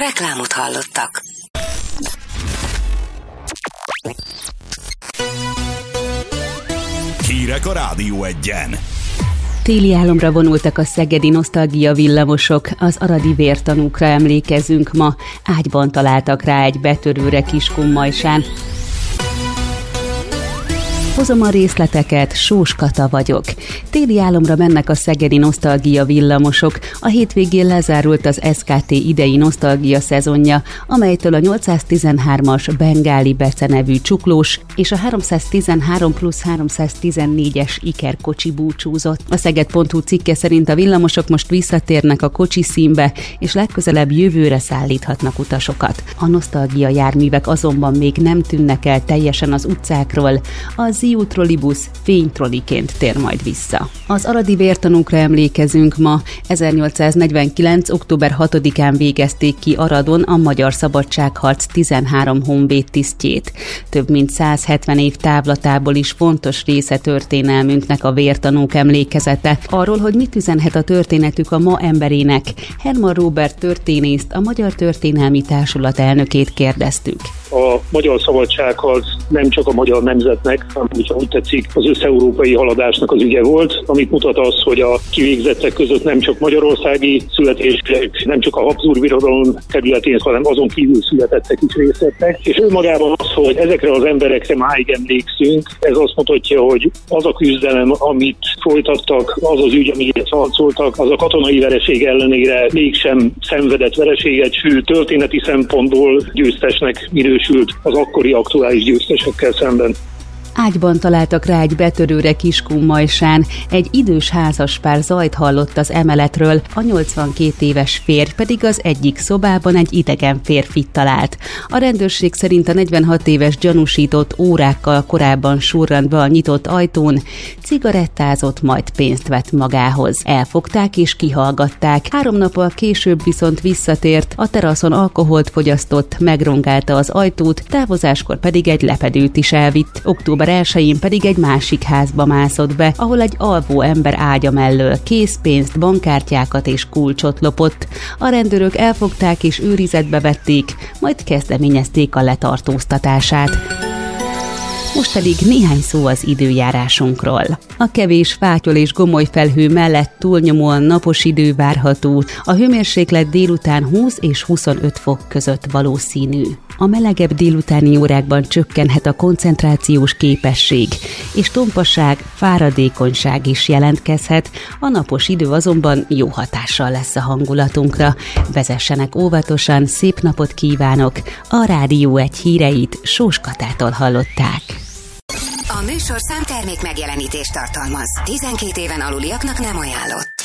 Reklámot hallottak. Hírek a Rádió Egyen. Téli álomra vonultak a szegedi nosztalgia villamosok, az aradi vértanúkra emlékezünk ma, ágyban találtak rá egy betörőre Kiskunmajsán. Hozom a részleteket, Sós Kata vagyok. Téli álomra mennek a szegedi nosztalgia villamosok. A hétvégén lezárult az SKT idei nosztalgia szezonja, amelytől a 813-as Bengáli Bece nevű csuklós és a 313 plusz 314-es Iker kocsi búcsúzott. A Szeged.hu cikke szerint a villamosok most visszatérnek a kocsi színbe, és legközelebb jövőre szállíthatnak utasokat. A nosztalgia járművek azonban még nem tűnnek el teljesen az utcákról. A Ziu trollibusz fénytroliként tér majd vissza. Az aradi vértanúkra emlékezünk ma. 1849. október 6-án végezték ki Aradon a Magyar Szabadságharc 13 honvéd tisztjét. Több mint 170 év távlatából is fontos része történelmünknek a vértanúk emlékezete. Arról, hogy mit üzenhet a történetük a ma emberének, Herman Róbert történészt, a Magyar Történelmi Társulat elnökét kérdeztük. A magyar szabadságharc nem csak a magyar nemzetnek, hanem úgy tetszik, az összeurópai haladásnak az ügye volt, amit mutat az, hogy a kivégzettek között nem csak magyarországi születések, nem csak a Habsburg birodalom területén, hanem azon kívül születettek is részt vettek. És önmagában az, hogy ezekre az emberekre máig emlékszünk, ez azt mutatja, hogy az a küzdelem, amit folytattak, az az ügy, amiért harcoltak, az a katonai vereség ellenére mégsem szenvedett vereséget, sőt történeti szempontból győztesnek minősült az akkori aktuális győztesekkel szemben. Ágyban találtak rá egy betörőre Kiskunmajsán, egy idős házaspár zajt hallott az emeletről, a 82 éves férj pedig az egyik szobában egy idegen férfit talált. A rendőrség szerint a 46 éves gyanúsított órákkal korábban surrant be a nyitott ajtón, cigarettázott, majd pénzt vett magához. Elfogták és kihallgatták. 3 nappal később viszont visszatért, a teraszon alkoholt fogyasztott, megrongálta az ajtót, távozáskor pedig egy lepedőt is elvitt. Október 1-én pedig egy másik házba mászott be, ahol egy alvó ember ágya mellől készpénzt, bankkártyákat és kulcsot lopott. A rendőrök elfogták és őrizetbe vették, majd kezdeményezték a letartóztatását. Most pedig néhány szó az időjárásunkról. A kevés fátyol és gomoly felhő mellett túlnyomóan napos idő várható, a hőmérséklet délután 20 és 25 fok között valószínű. A melegebb délutáni órákban csökkenhet a koncentrációs képesség, és tompasság, fáradékonyság is jelentkezhet, a napos idő azonban jó hatással lesz a hangulatunkra. Vezessenek óvatosan, szép napot kívánok! A Rádió Egy híreit Sós Katától hallották. A műsorszám termék megjelenítést tartalmaz. 12 éven aluliaknak nem ajánlott.